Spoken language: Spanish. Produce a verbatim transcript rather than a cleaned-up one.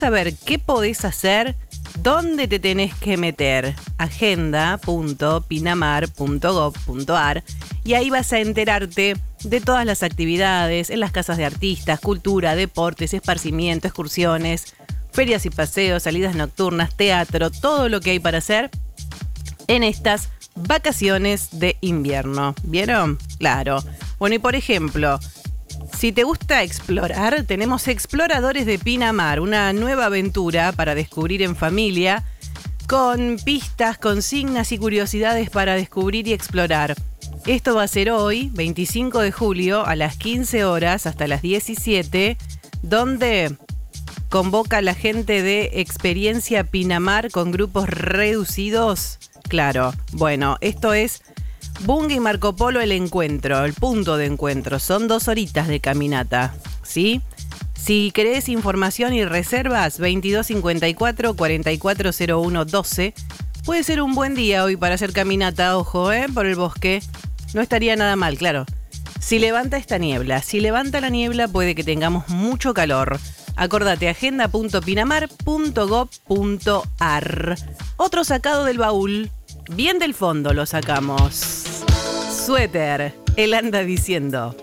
saber qué podés hacer, dónde te tenés que meter. agenda punto pinamar punto gov punto ar y ahí vas a enterarte de todas las actividades en las casas de artistas, cultura, deportes, esparcimiento, excursiones, ferias y paseos, salidas nocturnas, teatro, todo lo que hay para hacer en estas vacaciones de invierno. ¿Vieron? Claro. Bueno, y por ejemplo, si te gusta explorar, tenemos Exploradores de Pinamar, una nueva aventura para descubrir en familia, con pistas, consignas y curiosidades para descubrir y explorar. Esto va a ser hoy, veinticinco de julio, a las quince horas hasta las diecisiete, donde convoca a la gente de Experiencia Pinamar con grupos reducidos. Claro, bueno, esto es Bunge y Marco Polo el encuentro, el punto de encuentro. Son dos horitas de caminata, ¿sí? Si querés información y reservas, veintidós cincuenta y cuatro, cuarenta y cuatro cero uno doce. Puede ser un buen día hoy para hacer caminata, ojo, ¿eh? Por el bosque. No estaría nada mal, claro. Si levanta esta niebla, si levanta la niebla puede que tengamos mucho calor. Acordate, agenda punto pinamar punto gov punto ar. Otro sacado del baúl. Bien del fondo lo sacamos. Suéter, él anda diciendo.